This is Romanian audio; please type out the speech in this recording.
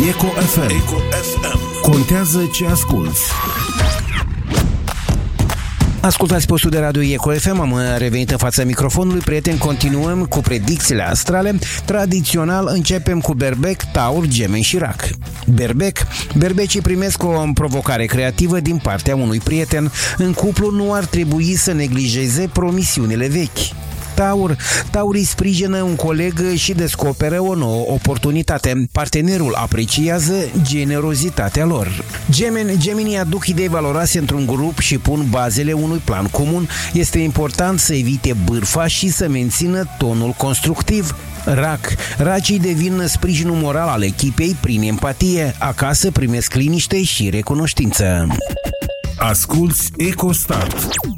Eco FM. Contează ce asculți. Ascultați postul de radio Eco FM, am revenit în fața microfonului. Prieteni, continuăm cu predicțiile astrale. Tradițional începem cu Berbec, Taur, Gemeni și Rac. Berbecii primesc o provocare creativă din partea unui prieten. În cuplu nu ar trebui să neglijeze promisiunile vechi. Taurii sprijină un coleg și descoperă o nouă oportunitate. Partenerul apreciază generozitatea lor. Gemenii aduc idei valoroase într-un grup și pun bazele unui plan comun. Este important să evite bârfa și să mențină tonul constructiv. Racii devin sprijinul moral al echipei prin empatie. Acasă primesc liniște și recunoștință. Asculți EcoStart.